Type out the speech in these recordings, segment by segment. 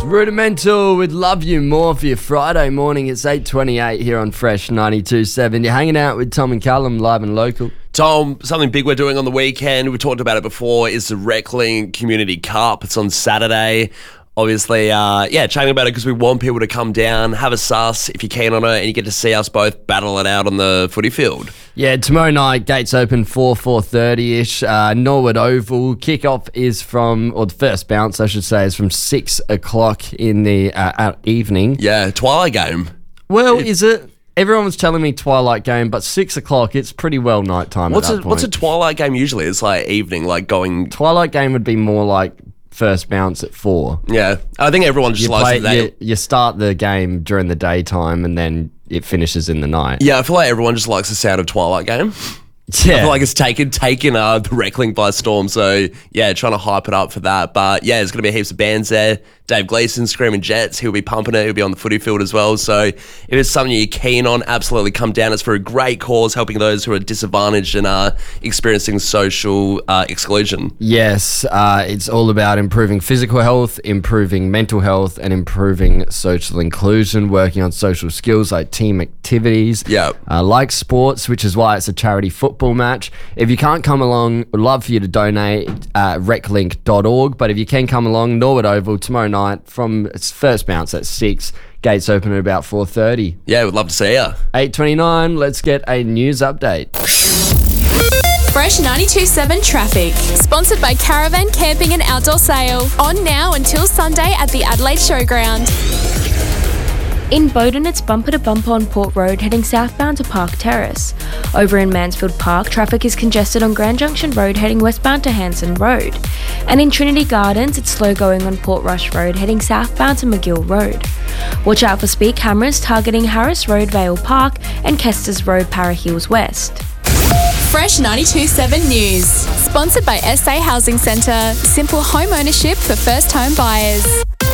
Rudimental with Love You More for your Friday morning. It's 8:28 here on Fresh 92.7. You're hanging out with Tom and Callum, live and local. Tom, something big we're doing on the weekend, we talked about it before, is the Recklink Community Cup. It's on Saturday. Obviously, chatting about it because we want people to come down, have a sus if you're keen on it, and you get to see us both battle it out on the footy field. Yeah, tomorrow night, gates open 4:30ish. Norwood Oval. Kickoff is the first bounce, I should say, is from 6 o'clock in the evening. Yeah, twilight game. Well, is it? Everyone was telling me twilight game, but 6 o'clock, it's pretty well nighttime at that point. What's a twilight game usually? It's like evening, like going... Twilight game would be more like first bounce at 4. Yeah, I think everyone just likes that. You start the game during the daytime and then it finishes in the night. Yeah, I feel like everyone just likes the sound of twilight game. Yeah. I feel like it's taken the Recklink by storm. So, yeah, trying to hype it up for that. But, yeah, there's going to be heaps of bands there. Dave Gleason, Screaming Jets, he'll be pumping it. He'll be on the footy field as well. So, if it's something you're keen on, absolutely come down. It's for a great cause, helping those who are disadvantaged and are experiencing social exclusion. Yes, it's all about improving physical health, improving mental health, and improving social inclusion, working on social skills like team activities, like sports, which is why it's a charity football match. If you can't come along, we'd love for you to donate at reclink.org. But if you can come along, Norwood Oval tomorrow night from its first bounce at 6. Gates open at about 4:30. Yeah, we'd love to see you. 8:29, let's get a news update. Fresh 92.7 traffic. Sponsored by Caravan Camping and Outdoor Sale. On now until Sunday at the Adelaide Showground. In Bowden, it's bumper to bumper on Port Road heading southbound to Park Terrace. Over in Mansfield Park, traffic is congested on Grand Junction Road heading westbound to Hanson Road. And in Trinity Gardens, it's slow going on Port Rush Road heading southbound to McGill Road. Watch out for speed cameras targeting Harris Road, Vale Park and Kesters Road, Para Hills West. Fresh 92.7 News. Sponsored by SA Housing Centre. Simple home ownership for first home buyers.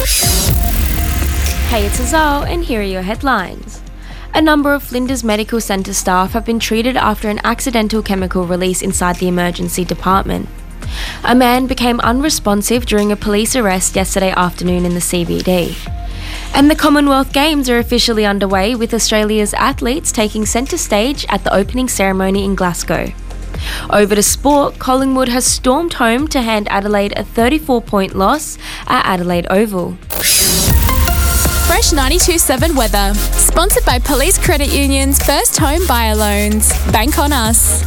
Hey, it's Azal, and here are your headlines. A number of Flinders Medical Centre staff have been treated after an accidental chemical release inside the emergency department. A man became unresponsive during a police arrest yesterday afternoon in the CBD. And the Commonwealth Games are officially underway, with Australia's athletes taking centre stage at the opening ceremony in Glasgow. Over to sport, Collingwood has stormed home to hand Adelaide a 34-point loss at Adelaide Oval. Fresh 92.7 weather. Sponsored by Police Credit Union's first home buyer loans. Bank on us.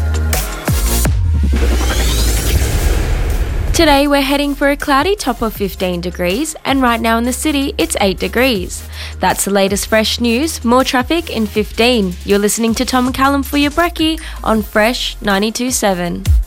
Today we're heading for a cloudy top of 15 degrees, and right now in the city it's 8 degrees. That's the latest fresh news. More traffic in 15. You're listening to Tom and Callum for your brekkie on Fresh 92.7.